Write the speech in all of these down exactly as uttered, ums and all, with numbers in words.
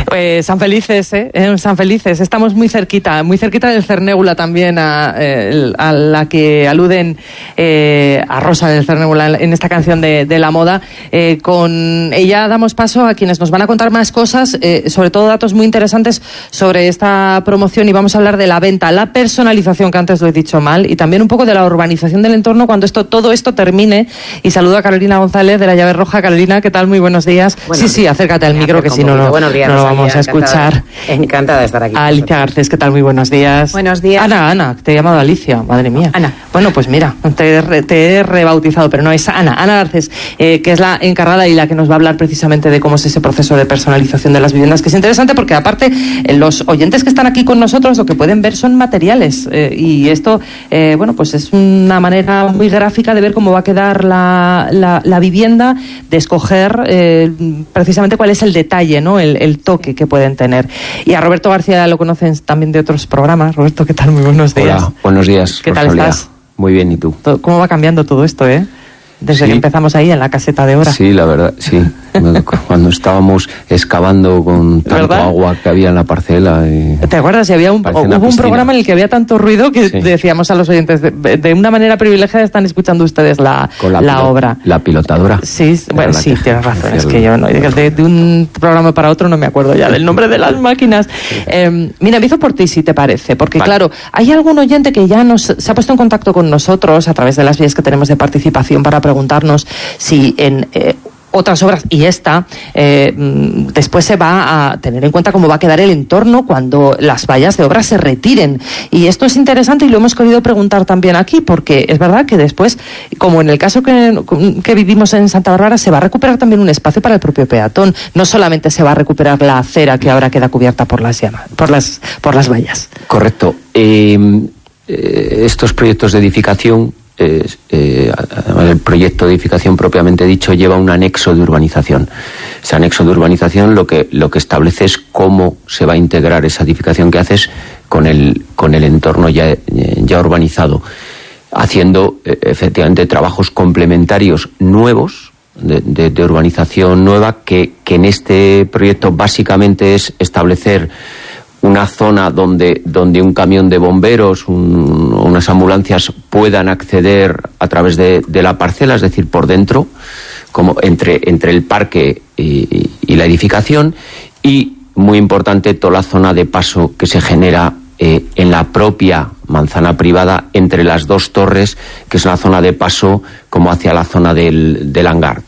Pues San Felices, ¿eh? En San Felices. Estamos muy cerquita, muy cerquita del Cernébula también, a, eh, a la que aluden eh, a Rosa del Cernébula en esta canción de, de La Moda. Eh, con ella damos paso a quienes nos van a contar más cosas, eh, sobre todo datos muy interesantes sobre esta promoción, y vamos a hablar de la venta, la personalización, que antes lo he dicho mal, y también un poco de la urbanización del entorno cuando esto, todo esto termine. Y saludo a Carolina González de la Llave Roja. Carolina, ¿qué tal? Muy buenos días. Buenos sí, sí, días. acércate al micro, que si no, no, buenos días, no lo Rosalía, vamos a escuchar. Encantada, encantada de estar aquí. A Alicia Garcés, ¿qué tal? Muy buenos días. Buenos días. Ana, Ana, te he llamado Alicia, madre mía. Ana. Bueno, pues mira, te he, re, te he rebautizado, pero no, es Ana, Ana Garcés, eh, que es la encargada y la que nos va a hablar precisamente de cómo es ese proceso de personalización de las viviendas, que es interesante porque aparte eh, los oyentes que están aquí con nosotros lo que pueden ver son materiales, eh, y esto, eh, bueno, pues es una manera muy gráfica de ver cómo va a quedar la, la, la vivienda, de escoger eh, precisamente cuál es el detalle, ¿no? El, el toque que pueden tener. Y a Roberto García lo conocen también de otros programas. Roberto, ¿qué tal? Muy buenos días. Hola, buenos días. ¿Qué tal Rosalía? estás? Muy bien, ¿y tú? ¿Cómo va cambiando todo esto, eh? Desde sí. que empezamos ahí en la caseta de Hora. Sí, la verdad, sí. Cuando estábamos excavando con tanto ¿verdad? Agua que había en la parcela. Y ¿te acuerdas? Y había un, hubo un piscina. programa en el que había tanto ruido que sí. decíamos a los oyentes, de, de una manera privilegiada están escuchando ustedes la, la, la pilot, obra. La pilotadora. Sí, bueno, sí, que, tienes razón. Es que yo no, de, de un programa para otro no me acuerdo ya del nombre de las máquinas. Eh, mira, empiezo por ti, si te parece, porque vale. claro, hay algún oyente que ya nos se ha puesto en contacto con nosotros a través de las vías que tenemos de participación para preguntarnos si en eh, otras obras y esta eh, después se va a tener en cuenta cómo va a quedar el entorno cuando las vallas de obra se retiren, y esto es interesante y lo hemos querido preguntar también aquí porque es verdad que después, como en el caso que, que vivimos en Santa Bárbara, se va a recuperar también un espacio para el propio peatón, no solamente se va a recuperar la acera que ahora queda cubierta por las llamas, por las, por las vallas. Correcto. Eh, eh, estos proyectos de edificación Eh, eh, el proyecto de edificación propiamente dicho lleva un anexo de urbanización. Ese anexo de urbanización lo que lo que establece es cómo se va a integrar esa edificación que haces con el con el entorno ya ya urbanizado, haciendo eh, efectivamente trabajos complementarios nuevos de, de, de urbanización nueva que que en este proyecto básicamente es establecer una zona donde, donde un camión de bomberos, un, unas ambulancias puedan acceder a través de, de la parcela, es decir, por dentro, como entre, entre el parque y, y la edificación, y, muy importante, toda la zona de paso que se genera eh, en la propia manzana privada entre las dos torres, que es una zona de paso como hacia la zona del, del hangar.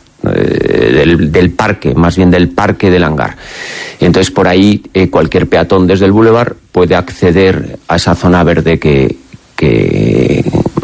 Del, del parque, más bien del parque del hangar. Y entonces por ahí eh, cualquier peatón desde el bulevar puede acceder a esa zona verde que, que,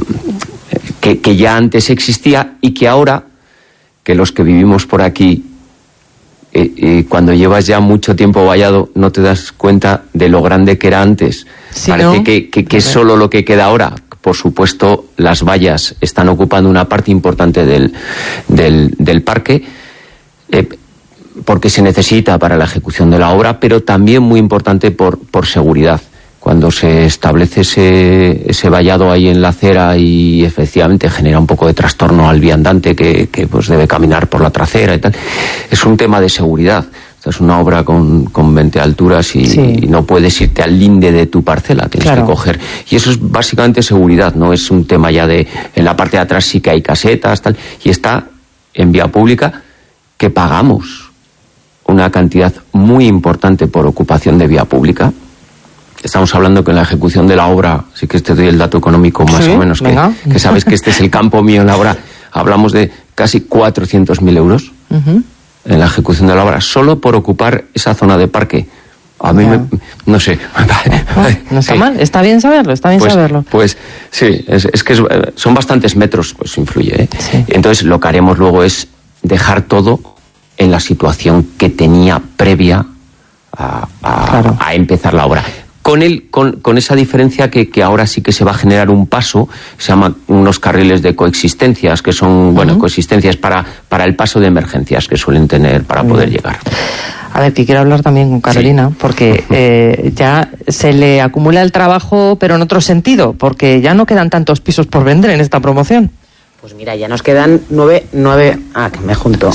que, que ya antes existía y que ahora, que los que vivimos por aquí, eh, eh, cuando llevas ya mucho tiempo vallado, no te das cuenta de lo grande que era antes. Sí, Parece ¿no? que, que, que es solo lo que queda ahora. Por supuesto, las vallas están ocupando una parte importante del, del, del parque, eh, porque se necesita para la ejecución de la obra, pero también muy importante por, por seguridad. Cuando se establece ese, ese vallado ahí en la acera y efectivamente genera un poco de trastorno al viandante que, que pues debe caminar por la trasera y tal, es un tema de seguridad. Es una obra con, con veinte alturas y, sí. y no puedes irte al linde de tu parcela, tienes claro. que coger. Y eso es básicamente seguridad, no es un tema ya de... En la parte de atrás sí que hay casetas, tal, y está en vía pública, que pagamos una cantidad muy importante por ocupación de vía pública. Estamos hablando que en la ejecución de la obra, sí que te doy el dato económico más sí, o menos, que, que sabes que este es el campo mío en la obra, hablamos de casi cuatrocientos mil euros. Uh-huh. En la ejecución de la obra, solo por ocupar esa zona de parque. A mí, me, no sé. No, no está sí. mal, está bien saberlo, está bien pues, saberlo. Pues sí, es, es que es, son bastantes metros, pues influye. ¿eh? Sí. Entonces lo que haremos luego es dejar todo en la situación que tenía previa a, a, claro. a empezar la obra. Con, el, con, con esa diferencia que, que ahora sí que se va a generar un paso, se llaman unos carriles de coexistencias, que son, uh-huh. bueno, coexistencias para, para el paso de emergencias que suelen tener para uh-huh. poder llegar. A ver, que quiero hablar también con Carolina, sí. porque eh, ya se le acumula el trabajo, pero en otro sentido, porque ya no quedan tantos pisos por vender en esta promoción. Pues mira, ya nos quedan nueve, nueve, ah, que me junto.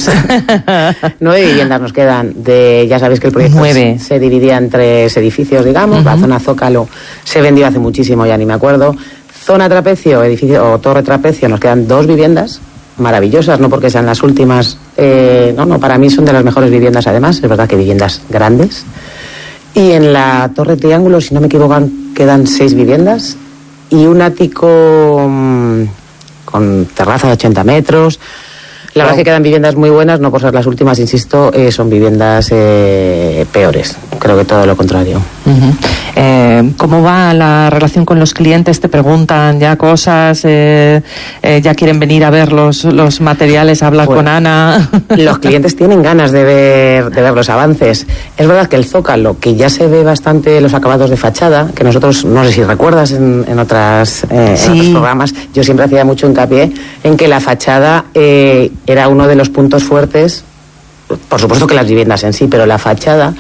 nueve viviendas nos quedan. De, ya sabéis que el proyecto nueve. Se, se dividía en tres edificios, digamos. Uh-huh. La zona Zócalo se vendió hace muchísimo, ya ni me acuerdo. Zona Trapecio, edificio o Torre Trapecio, nos quedan dos viviendas maravillosas, no porque sean las últimas, eh, no, no, para mí son de las mejores viviendas además, es verdad que viviendas grandes. Y en la Torre Triángulo, si no me equivoco, quedan seis viviendas y un ático mmm, con terraza de ochenta metros. La verdad es que quedan viviendas muy buenas, no por ser las últimas, insisto, eh, son viviendas eh, peores. Creo que todo lo contrario. Uh-huh. Eh, ¿Cómo va la relación con los clientes? ¿Te preguntan ya cosas? Eh, eh, ¿Ya quieren venir a ver los, los materiales, a hablar pues, con Ana? Los clientes tienen ganas de ver, de ver los avances. Es verdad que el Zócalo, que ya se ve bastante los acabados de fachada, que nosotros, no sé si recuerdas en, en, otras, eh, sí. en otros programas, yo siempre hacía mucho hincapié en que la fachada eh, era uno de los puntos fuertes. Por supuesto que las viviendas en sí, pero la fachada,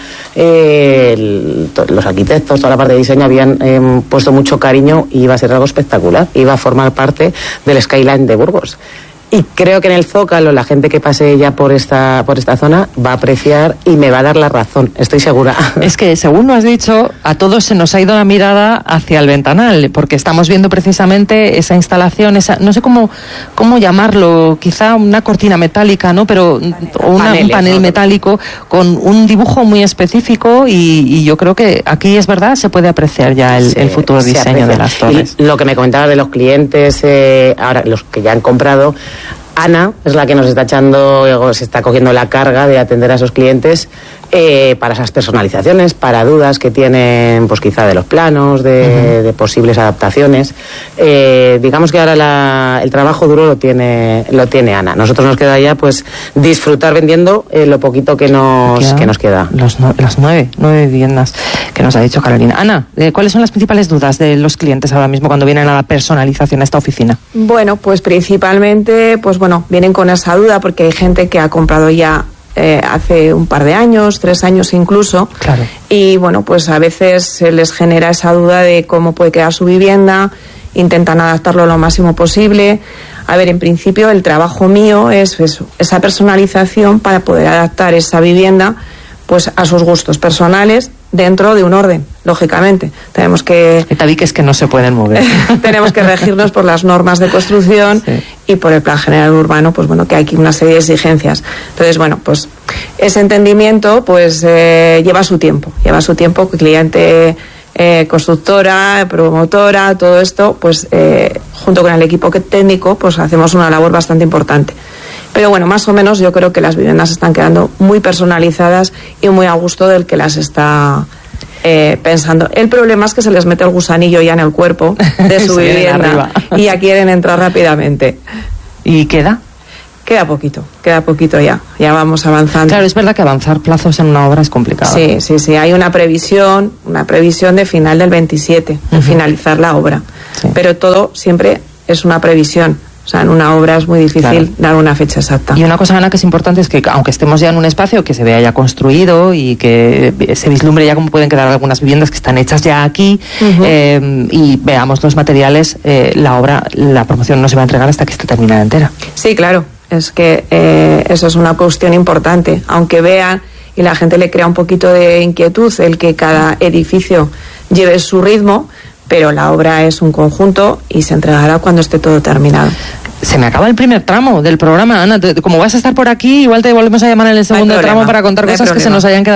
eh, el, to, los arquitectos, toda la parte de diseño habían eh, puesto mucho cariño y iba a ser algo espectacular, iba a formar parte del skyline de Burgos. Y creo que en el Zócalo la gente que pase ya por esta por esta zona va a apreciar y me va a dar la razón, estoy segura. Es que, según lo has dicho, a todos se nos ha ido la mirada hacia el ventanal, porque estamos viendo precisamente esa instalación, esa, no sé cómo cómo llamarlo, quizá una cortina metálica, ¿no? Pero o una, Paneles, un panel ¿no? metálico con un dibujo muy específico y, y yo creo que aquí es verdad, se puede apreciar ya el, se, el futuro diseño de las torres. Y lo que me comentaba de los clientes, eh, ahora los que ya han comprado, Ana es la que nos está echando, se está cogiendo la carga de atender a esos clientes eh, para esas personalizaciones, para dudas que tienen, pues quizá de los planos, de, uh-huh. de posibles adaptaciones. Eh, digamos que ahora la, el trabajo duro lo tiene, lo tiene Ana. Nosotros nos queda ya, pues, disfrutar vendiendo eh, lo poquito que nos queda, que nos queda. Los no, las nueve, nueve viviendas que nos ha dicho Carolina. Ana, eh, ¿cuáles son las principales dudas de los clientes ahora mismo cuando vienen a la personalización a esta oficina? Bueno, pues principalmente, pues bueno, vienen con esa duda porque hay gente que ha comprado ya Eh, hace un par de años, tres años incluso, claro. Y bueno, pues a veces se les genera esa duda de cómo puede quedar su vivienda, intentan adaptarlo lo máximo posible. A ver, en principio el trabajo mío es eso, esa personalización para poder adaptar esa vivienda pues a sus gustos personales dentro de un orden, lógicamente. Tenemos que... tabiques que no se pueden mover. Tenemos que regirnos por las normas de construcción, sí. Y por el plan general urbano, pues bueno, que hay aquí una serie de exigencias. Entonces, bueno, pues ese entendimiento pues eh, lleva su tiempo, lleva su tiempo, cliente, eh, constructora, promotora, todo esto, pues eh, junto con el equipo técnico, pues hacemos una labor bastante importante. Pero bueno, más o menos yo creo que las viviendas están quedando muy personalizadas y muy a gusto del que las está eh, pensando. El problema es que se les mete el gusanillo ya en el cuerpo de su vivienda y ya quieren entrar rápidamente. ¿Y queda? Queda poquito, queda poquito ya, ya vamos avanzando. Claro, es verdad que avanzar plazos en una obra es complicado. Sí, sí, sí, hay una previsión, una previsión de final del veintisiete, de uh-huh. finalizar la obra. Sí. Pero todo siempre es una previsión. O sea, en una obra es muy difícil claro. dar una fecha exacta. Y una cosa, Ana, que es importante es que aunque estemos ya en un espacio que se vea ya construido y que se vislumbre ya cómo pueden quedar algunas viviendas que están hechas ya aquí, uh-huh. eh, y veamos los materiales, eh, la obra, la promoción no se va a entregar hasta que esté terminada entera. Sí, claro. Es que eh, eso es una cuestión importante. Aunque vean y la gente le crea un poquito de inquietud el que cada edificio lleve su ritmo, pero la obra es un conjunto y se entregará cuando esté todo terminado. Se me acaba el primer tramo del programa, Ana. Como vas a estar por aquí, igual te volvemos a llamar en el segundo no tramo para contar no cosas que se nos hayan quedado.